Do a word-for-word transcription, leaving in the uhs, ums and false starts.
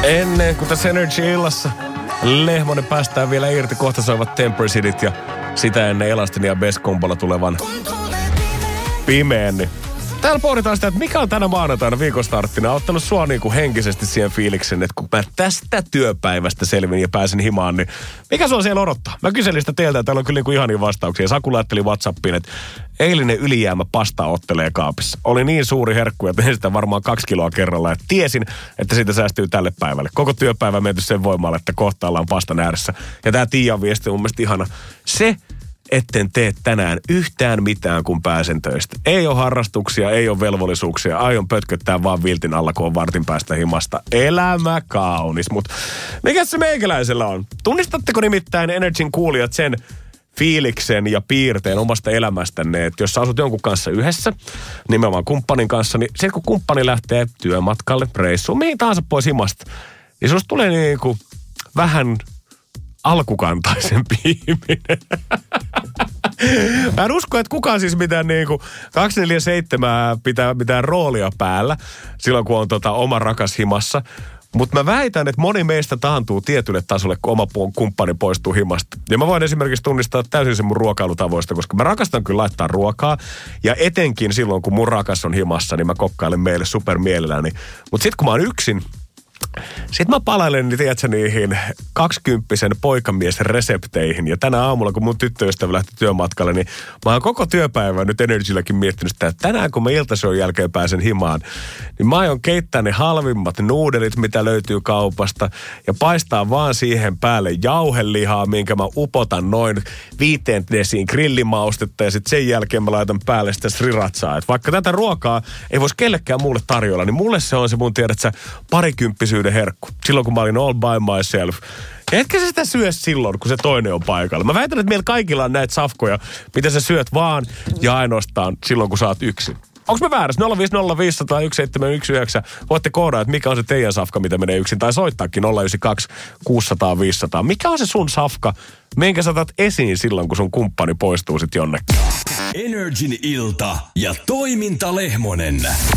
Ennen kuin tässä Energy-illassa Lehmonen päästään vielä irti, kohta soivat Tempericityt ja sitä ennen Elastin ja Best-kombolla tulevan Pimeän. Niin täällä pohditaan sitä, että mikä on tänä maanantaina viikostarttina ottanut sua niin kuin henkisesti siihen fiiliksen, että kun mä tästä työpäivästä selvin ja pääsin himaan, niin mikä sua siellä odottaa? Mä kyselin sitä teiltä, ja täällä on kyllä niin kuin ihania vastauksia. Saku laitteli WhatsAppiin, että eilinen ylijäämä pasta ottelee kaapissa. Oli niin suuri herkku, että tein sitä varmaan kaksi kiloa kerralla, ja tiesin, että siitä säästyy tälle päivälle. Koko työpäivä menty sen voimalla, että kohta ollaan pastan ääressä. Ja tää Tiian viesti on mun mielestä ihana. Se, etten tee tänään yhtään mitään, kun pääsen töistä. Ei ole harrastuksia, ei ole velvollisuuksia. Aion pötköttää vaan viltin alla, kun on vartin päästä himasta. Elämä kaunis. Mutta mikä se meikäläisellä on? Tunnistatteko nimittäin Energyn kuulijat sen fiiliksen ja piirteen omasta elämästänne, että jos sä asut jonkun kanssa yhdessä, nimenomaan kumppanin kanssa, niin sitten kun kumppani lähtee työmatkalle, reissuun, mihin tahansa pois himasta, niin susta tulee niinku vähän alkukantaisempi ihminen. Mä en usko, että kukaan siis mitään niinku kaksikymmentäneljä seitsemän pitää mitään roolia päällä silloin, kun on tota oma rakas himassa. Mutta mä väitän, että moni meistä taantuu tietylle tasolle, kun oma kumppani poistuu himasta. Ja mä voin esimerkiksi tunnistaa täysin sen mun ruokailutavoista, koska mä rakastan kyllä laittaa ruokaa. Ja etenkin silloin, kun mun rakas on himassa, niin mä kokkailen meille supermielelläni. Mutta sitten kun mä oon yksin, sitten mä palailen, niin tiedätkö, niihin kaksikymppisen poikamies resepteihin. Ja tänä aamulla, kun mun tyttöystävä lähti työmatkalle, niin mä oon koko työpäivän nyt Energylläkin miettinyt sitä, että tänään kun mä iltasyön jälkeen pääsen himaan, niin mä aion keittää ne halvimmat nuudelit, mitä löytyy kaupasta, ja paistaa vaan siihen päälle jauhelihaa, minkä mä upotan noin viiteen desiin grillimaustetta, ja sitten sen jälkeen mä laitan päälle sitä sriratsaa. Et vaikka tätä ruokaa ei voisi kellekään muulle tarjolla, niin mulle se on se mun tiedät sä parikymppisyyden herkku. Silloin kun mä olin all by myself. Ja etkä sä sitä syö silloin, kun se toinen on paikalla. Mä väitän, että meillä kaikilla on näitä safkoja, mitä sä syöt vaan ja ainoastaan silloin, kun sä oot yksin. Onks mä väärässä? nolla viisi nolla viisi nolla nolla yksi seitsemän yksi yhdeksän. Voitte koodaa, että mikä on se teidän safka, mitä menee yksin. Tai soittaakin nolla yhdeksän kaksi kuusi nolla nolla viisi nolla nolla. Mikä on se sun safka, minkä sä otat esiin silloin, kun sun kumppani poistuu sit jonnekin? Energin ilta ja toiminta Lehmonen.